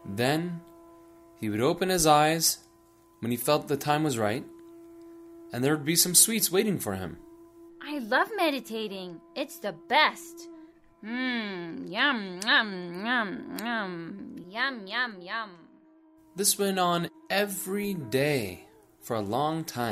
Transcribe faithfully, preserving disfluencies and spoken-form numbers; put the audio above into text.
Then he would open his eyes when he felt the time was right, and there would be some sweets waiting for him. I love meditating. It's the best. Mmm, yum, yum, yum, yum, yum, yum, yum. This went on every day for a long time.